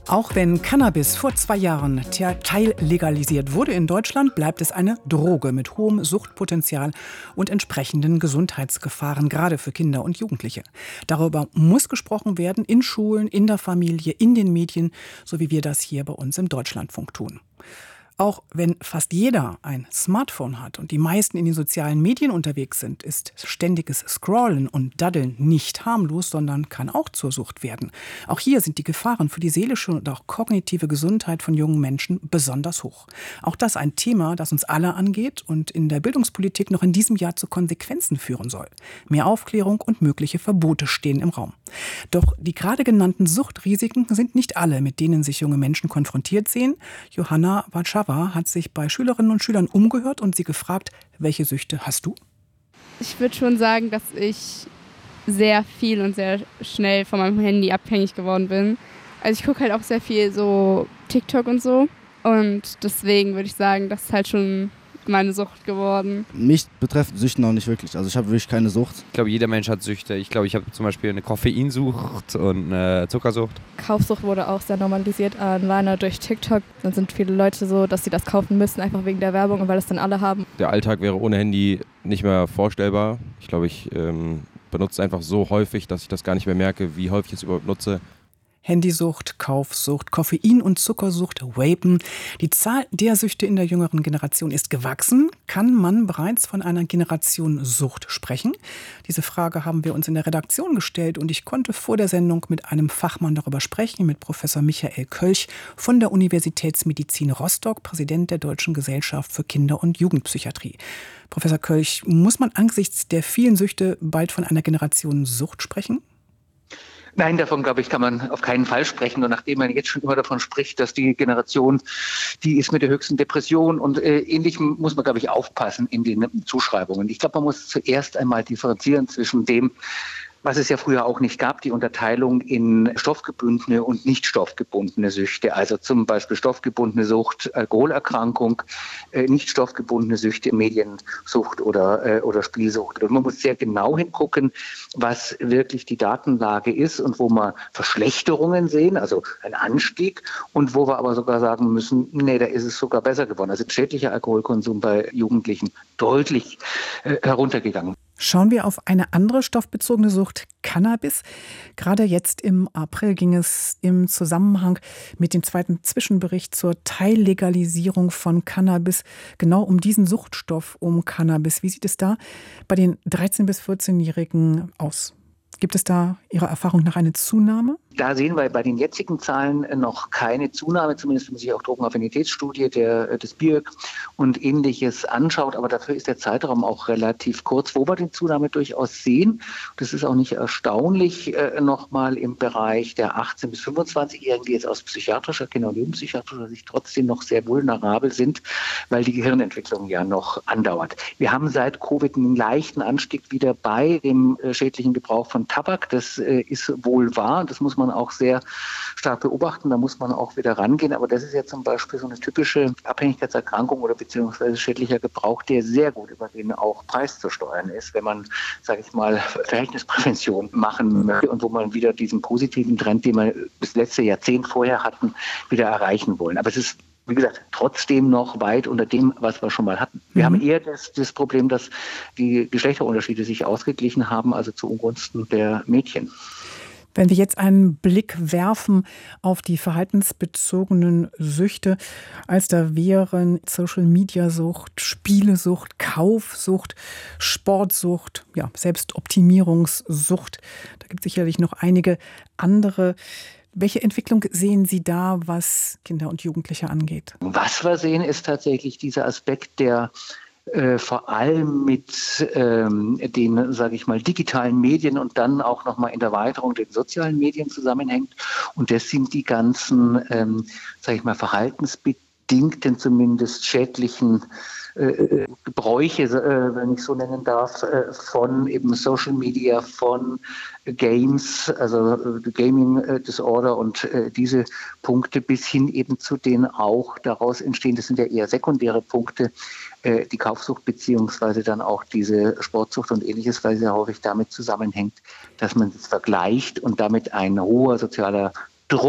Auch wenn Cannabis vor 2 Jahren teillegalisiert wurde in Deutschland, bleibt es eine Droge mit hohem Suchtpotenzial und entsprechenden Gesundheitsgefahren, gerade für Kinder und Jugendliche. Darüber muss gesprochen werden in Schulen, in der Familie, in den Medien, so wie wir das hier bei uns im Deutschlandfunk tun. Auch wenn fast jeder ein Smartphone hat und die meisten in den sozialen Medien unterwegs sind, ist ständiges Scrollen und Daddeln nicht harmlos, sondern kann auch zur Sucht werden. Auch hier sind die Gefahren für die seelische und auch kognitive Gesundheit von jungen Menschen besonders hoch. Auch das ein Thema, das uns alle angeht und in der Bildungspolitik noch in diesem Jahr zu Konsequenzen führen soll. Mehr Aufklärung und mögliche Verbote stehen im Raum. Doch die gerade genannten Suchtrisiken sind nicht alle, mit denen sich junge Menschen konfrontiert sehen. Johanna Warszawa hat sich bei Schülerinnen und Schülern umgehört und sie gefragt, welche Süchte hast du? Ich würde schon sagen, dass ich sehr viel und sehr schnell von meinem Handy abhängig geworden bin. Also ich gucke halt auch sehr viel so TikTok und so und deswegen würde ich sagen, das ist halt schon meine Sucht geworden. Mich betreffen Süchte noch nicht wirklich, also ich habe wirklich keine Sucht. Ich glaube, jeder Mensch hat Süchte. Ich glaube, ich habe zum Beispiel eine Koffeinsucht und eine Zuckersucht. Kaufsucht wurde auch sehr normalisiert alleine durch TikTok. Dann sind viele Leute so, dass sie das kaufen müssen, einfach wegen der Werbung und weil das dann alle haben. Der Alltag wäre ohne Handy nicht mehr vorstellbar. Ich glaube, ich benutze es einfach so häufig, dass ich das gar nicht mehr merke, wie häufig ich es überhaupt nutze. Handysucht, Kaufsucht, Koffein- und Zuckersucht, Vapen. Die Zahl der Süchte in der jüngeren Generation ist gewachsen. Kann man bereits von einer Generation Sucht sprechen? Diese Frage haben wir uns in der Redaktion gestellt und ich konnte vor der Sendung mit einem Fachmann darüber sprechen, mit Professor Michael Kölch von der Universitätsmedizin Rostock, Präsident der Deutschen Gesellschaft für Kinder- und Jugendpsychiatrie. Professor Kölch, muss man angesichts der vielen Süchte bald von einer Generation Sucht sprechen? Nein, davon, glaube ich, kann man auf keinen Fall sprechen. Und nachdem man jetzt schon immer davon spricht, dass die Generation, die ist mit der höchsten Depression und ähnlichem, muss man, glaube ich, aufpassen in den Zuschreibungen. Ich glaube, man muss zuerst einmal differenzieren zwischen dem, was es ja früher auch nicht gab, die Unterteilung in stoffgebundene und nicht stoffgebundene Süchte. Also zum Beispiel stoffgebundene Sucht, Alkoholerkrankung, nicht stoffgebundene Süchte, Mediensucht oder Spielsucht. Und man muss sehr genau hingucken, was wirklich die Datenlage ist und wo wir Verschlechterungen sehen, also ein Anstieg, und wo wir aber sogar sagen müssen, nee, da ist es sogar besser geworden. Also schädlicher Alkoholkonsum bei Jugendlichen deutlich heruntergegangen. Schauen wir auf eine andere stoffbezogene Sucht, Cannabis. Gerade jetzt im April ging es im Zusammenhang mit dem zweiten Zwischenbericht zur Teillegalisierung von Cannabis genau um diesen Suchtstoff, um Cannabis. Wie sieht es da bei den 13- bis 14-Jährigen aus? Gibt es da Ihrer Erfahrung nach eine Zunahme? Da sehen wir bei den jetzigen Zahlen noch keine Zunahme, zumindest wenn man sich auch Drogenaffinitätsstudie des BIOG und Ähnliches anschaut. Aber dafür ist der Zeitraum auch relativ kurz, wo wir die Zunahme durchaus sehen. Das ist auch nicht erstaunlich, nochmal im Bereich der 18- bis 25-Jährigen, die jetzt aus psychiatrischer, Kinder- und Jugendpsychiatrischer Sicht trotzdem noch sehr vulnerabel sind, weil die Gehirnentwicklung ja noch andauert. Wir haben seit Covid einen leichten Anstieg wieder bei dem schädlichen Gebrauch von Tabak. Das ist wohl wahr, das muss man auch sehr stark beobachten, da muss man auch wieder rangehen, aber das ist ja zum Beispiel so eine typische Abhängigkeitserkrankung oder beziehungsweise schädlicher Gebrauch, der sehr gut über den auch Preis zu steuern ist, wenn man, sage ich mal, Verhältnisprävention machen möchte und wo man wieder diesen positiven Trend, den wir das letzte Jahrzehnt vorher hatten, wieder erreichen wollen. Aber es ist, wie gesagt, trotzdem noch weit unter dem, was wir schon mal hatten. Wir haben eher das Problem, dass die Geschlechterunterschiede sich ausgeglichen haben, also zu Ungunsten der Mädchen. Wenn wir jetzt einen Blick werfen auf die verhaltensbezogenen Süchte, als da wären Social-Media-Sucht, Spielesucht, Kaufsucht, Sportsucht, ja, Selbstoptimierungssucht. Da gibt es sicherlich noch einige andere. Welche Entwicklung sehen Sie da, was Kinder und Jugendliche angeht? Was wir sehen, ist tatsächlich dieser Aspekt, der vor allem mit den, sage ich mal, digitalen Medien und dann auch nochmal in der Erweiterung den sozialen Medien zusammenhängt. Und das sind die ganzen, sage ich mal, verhaltensbedingten, zumindest schädlichen Gebräuche, wenn ich so nennen darf, von eben Social Media, von Games, also Gaming Disorder und diese Punkte bis hin eben zu den auch daraus entstehen, das sind ja eher sekundäre Punkte, die Kaufsucht beziehungsweise dann auch diese Sportsucht und Ähnliches, weil sie ja häufig damit zusammenhängt, dass man es vergleicht und damit ein hoher sozialer Druck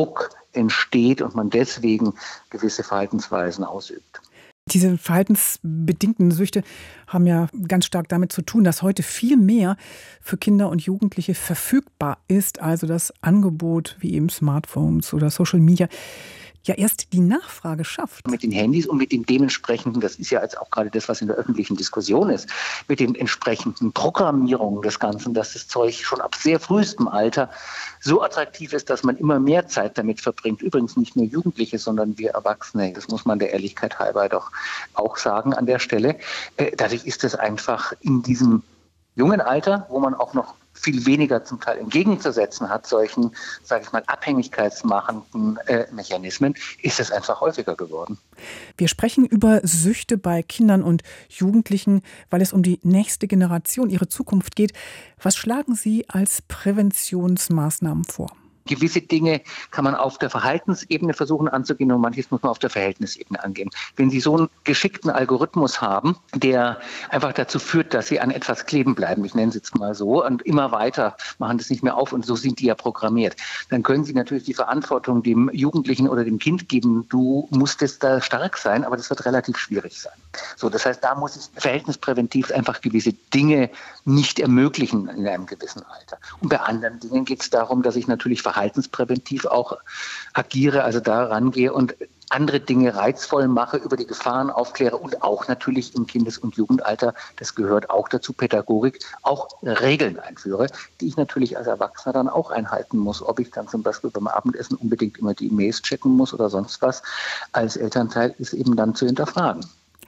entsteht und man deswegen gewisse Verhaltensweisen ausübt. Diese verhaltensbedingten Süchte haben ja ganz stark damit zu tun, dass heute viel mehr für Kinder und Jugendliche verfügbar ist, also das Angebot wie eben Smartphones oder Social Media ja erst die Nachfrage schafft. Mit den Handys und mit den dementsprechenden, das ist ja jetzt auch gerade das, was in der öffentlichen Diskussion ist, mit den entsprechenden Programmierungen des Ganzen, dass das Zeug schon ab sehr frühestem Alter so attraktiv ist, dass man immer mehr Zeit damit verbringt. Übrigens nicht nur Jugendliche, sondern wir Erwachsene. Das muss man der Ehrlichkeit halber doch auch sagen an der Stelle. Dadurch ist es einfach in diesem jungen Alter, wo man auch noch viel weniger zum Teil entgegenzusetzen hat, solchen, sage ich mal, abhängigkeitsmachenden Mechanismen, ist es einfach häufiger geworden. Wir sprechen über Süchte bei Kindern und Jugendlichen, weil es um die nächste Generation, ihre Zukunft geht. Was schlagen Sie als Präventionsmaßnahmen vor? Gewisse Dinge kann man auf der Verhaltensebene versuchen anzugehen und manches muss man auf der Verhältnisebene angehen. Wenn Sie so einen geschickten Algorithmus haben, der einfach dazu führt, dass Sie an etwas kleben bleiben, ich nenne es jetzt mal so, und immer weiter machen das nicht mehr auf und so sind die ja programmiert, dann können Sie natürlich die Verantwortung dem Jugendlichen oder dem Kind geben, du musstest da stark sein, aber das wird relativ schwierig sein. So, das heißt, da muss ich verhältnispräventiv einfach gewisse Dinge nicht ermöglichen in einem gewissen Alter. Und bei anderen Dingen geht es darum, dass ich natürlich verhaltenspräventiv auch agiere, also da rangehe und andere Dinge reizvoll mache, über die Gefahren aufkläre und auch natürlich im Kindes- und Jugendalter, das gehört auch dazu, Pädagogik, auch Regeln einführe, die ich natürlich als Erwachsener dann auch einhalten muss. Ob ich dann zum Beispiel beim Abendessen unbedingt immer die E-Mails checken muss oder sonst was, als Elternteil ist eben dann zu hinterfragen.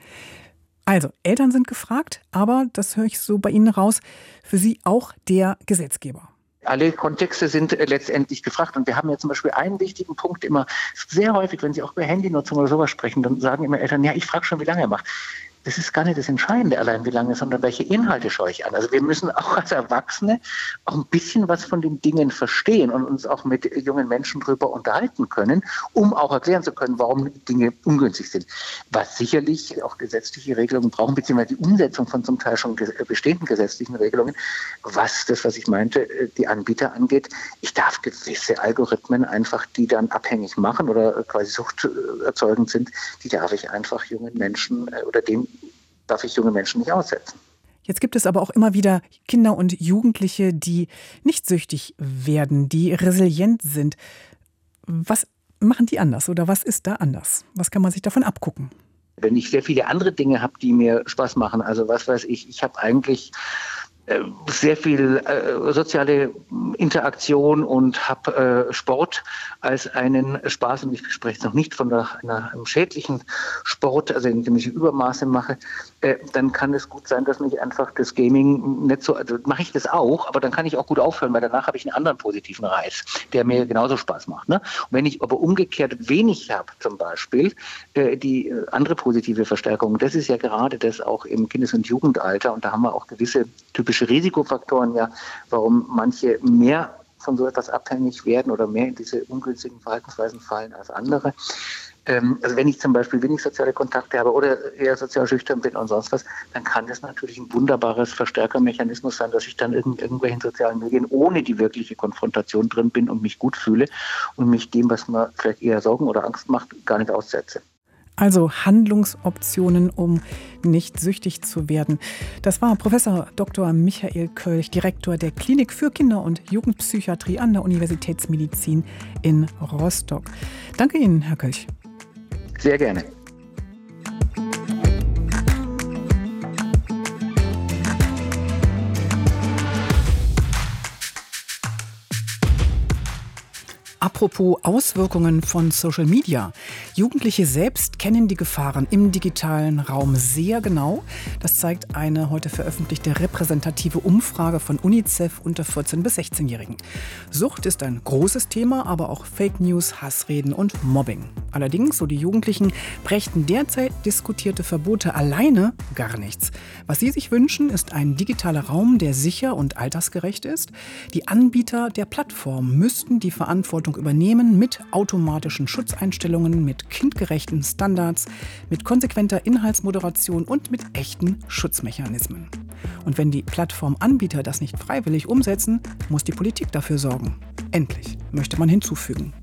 Also, Eltern sind gefragt, aber, das höre ich so bei Ihnen raus, für Sie auch der Gesetzgeber. Alle Kontexte sind letztendlich gefragt. Und wir haben ja zum Beispiel einen wichtigen Punkt immer, sehr häufig, wenn Sie auch über Handynutzung oder sowas sprechen, dann sagen immer Eltern, ja, ich frage schon, wie lange er macht. Das ist gar nicht das Entscheidende allein, wie lange, sondern welche Inhalte schaue ich an. Also wir müssen auch als Erwachsene auch ein bisschen was von den Dingen verstehen und uns auch mit jungen Menschen darüber unterhalten können, um auch erklären zu können, warum Dinge ungünstig sind. Was sicherlich auch gesetzliche Regelungen brauchen, beziehungsweise die Umsetzung von zum Teil schon bestehenden gesetzlichen Regelungen, was das, was ich meinte, die Anbieter angeht. Ich darf gewisse Algorithmen einfach, die dann abhängig machen oder quasi suchterzeugend sind, die darf ich einfach jungen Menschen oder denen darf ich junge Menschen nicht aussetzen. Jetzt gibt es aber auch immer wieder Kinder und Jugendliche, die nicht süchtig werden, die resilient sind. Was machen die anders oder was ist da anders? Was kann man sich davon abgucken? Wenn ich sehr viele andere Dinge habe, die mir Spaß machen, also was weiß ich habe eigentlich sehr viel soziale Interaktion und habe Sport als einen Spaß. Und ich spreche jetzt noch nicht von einem schädlichen Sport, also indem ich Übermaße mache. Dann kann es gut sein, dass mich einfach das Gaming nicht so, also mache ich das auch, aber dann kann ich auch gut aufhören, weil danach habe ich einen anderen positiven Reiz, der mir genauso Spaß macht. Ne? Und wenn ich aber umgekehrt wenig habe, zum Beispiel, die andere positive Verstärkung, das ist ja gerade das auch im Kindes- und Jugendalter und da haben wir auch gewisse typische Risikofaktoren, ja, warum manche mehr von so etwas abhängig werden oder mehr in diese ungünstigen Verhaltensweisen fallen als andere. Also wenn ich zum Beispiel wenig soziale Kontakte habe oder eher sozial schüchtern bin und sonst was, dann kann das natürlich ein wunderbares Verstärkermechanismus sein, dass ich dann irgendwelchen sozialen Medien ohne die wirkliche Konfrontation drin bin und mich gut fühle und mich dem, was mir vielleicht eher Sorgen oder Angst macht, gar nicht aussetze. Also Handlungsoptionen, um nicht süchtig zu werden. Das war Professor Dr. Michael Kölch, Direktor der Klinik für Kinder- und Jugendpsychiatrie an der Universitätsmedizin in Rostock. Danke Ihnen, Herr Kölch. Sehr gerne. Apropos Auswirkungen von Social Media. Jugendliche selbst kennen die Gefahren im digitalen Raum sehr genau. Das zeigt eine heute veröffentlichte repräsentative Umfrage von UNICEF unter 14- bis 16-Jährigen. Sucht ist ein großes Thema, aber auch Fake News, Hassreden und Mobbing. Allerdings, so die Jugendlichen, brächten derzeit diskutierte Verbote alleine gar nichts. Was sie sich wünschen, ist ein digitaler Raum, der sicher und altersgerecht ist. Die Anbieter der Plattform müssten die Verantwortung übernehmen mit automatischen Schutzeinstellungen, mit kindgerechten Standards, mit konsequenter Inhaltsmoderation und mit echten Schutzmechanismen. Und wenn die Plattformanbieter das nicht freiwillig umsetzen, muss die Politik dafür sorgen. Endlich, möchte man hinzufügen.